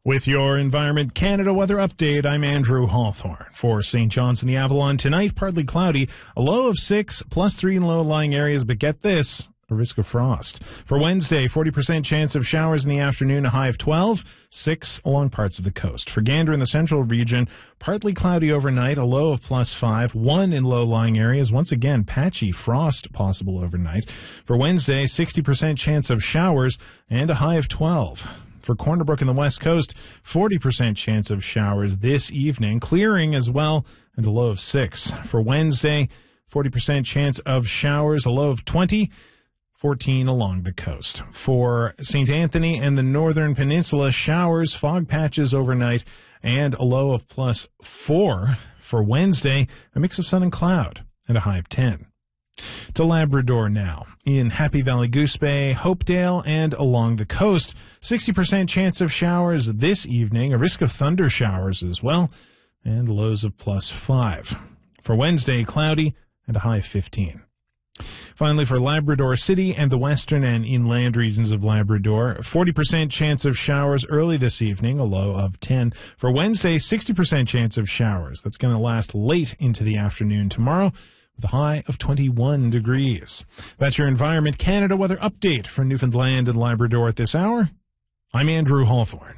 With your Environment Canada weather update, I'm Andrew Hawthorne. For St. John's and the Avalon tonight, partly cloudy, a low of 6, +3 in low-lying areas, but get this, a risk of frost. For Wednesday, 40% chance of showers in the afternoon, a high of 12, 6 along parts of the coast. For Gander in the central region, partly cloudy overnight, a low of +5, 1 in low-lying areas. Once again, patchy frost possible overnight. For Wednesday, 60% chance of showers and a high of 12. For Corner Brook in the west coast, 40% chance of showers this evening, clearing as well, and a low of 6. For Wednesday, 40% chance of showers, a low of 20, 14 along the coast. For St. Anthony and the northern peninsula, showers, fog patches overnight, and a low of +4. For Wednesday, a mix of sun and cloud, and a high of 10. To Labrador now. In Happy Valley, Goose Bay, Hopedale, and along the coast, 60% chance of showers this evening, a risk of thunder showers as well, and lows of +5. For Wednesday, cloudy and a high of 15. Finally, for Labrador City and the western and inland regions of Labrador, 40% chance of showers early this evening, a low of 10. For Wednesday, 60% chance of showers. That's going to last late into the afternoon tomorrow, with a high of 21 degrees. That's your Environment Canada weather update for Newfoundland and Labrador at this hour. I'm Andrew Hawthorne.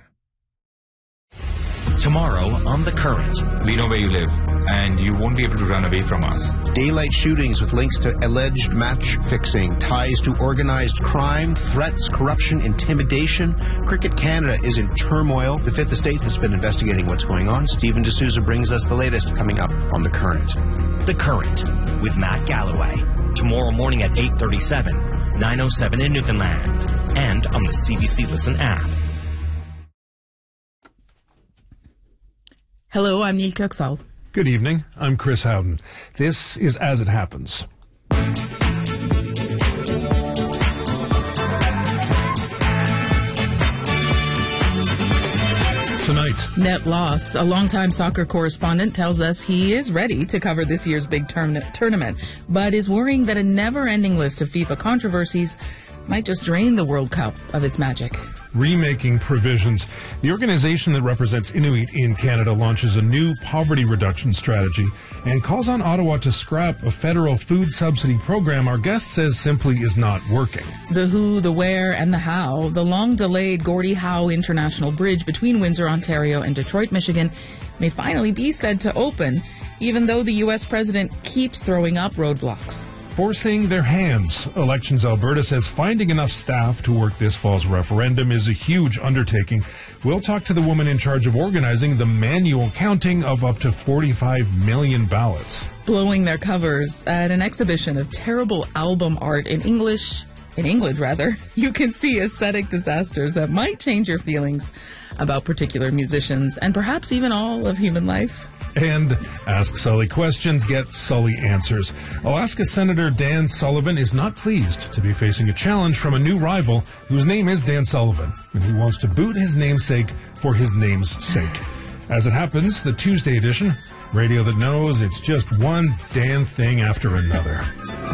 Tomorrow on The Current. We know where you live, and you won't be able to run away from us. Daylight shootings with links to alleged match fixing, ties to organized crime, threats, corruption, intimidation. Cricket Canada is in turmoil. The Fifth Estate has been investigating what's going on. Stephen D'Souza brings us the latest coming up on The Current. The Current with Matt Galloway. Tomorrow morning at 8:37, 9:07 in Newfoundland, and on the CBC Listen app. Hello, I'm Neil Kirksall. Good evening. I'm Chris Howden. This is As It Happens. Tonight. Net loss. A longtime soccer correspondent tells us he is ready to cover this year's big tournament, but is worrying that a never-ending list of FIFA controversies might just drain the World Cup of its magic. Remaking provisions. The organization that represents Inuit in Canada launches a new poverty reduction strategy and calls on Ottawa to scrap a federal food subsidy program our guest says simply is not working. The who, the where, and the how. The long-delayed Gordie Howe International Bridge between Windsor, Ontario and Detroit, Michigan may finally be said to open, even though the U.S. president keeps throwing up roadblocks. Forcing their hands. Elections Alberta says finding enough staff to work this fall's referendum is a huge undertaking. We'll talk to the woman in charge of organizing the manual counting of up to 45 million ballots. Blowing their covers at an exhibition of terrible album art in England, you can see aesthetic disasters that might change your feelings about particular musicians and perhaps even all of human life. And Ask Sully questions, get Sully answers. Alaska Senator Dan Sullivan is not pleased to be facing a challenge from a new rival whose name is Dan Sullivan, and he wants to boot his namesake for his name's sake. As it happens, the Tuesday edition, radio that knows it's just one Dan thing after another.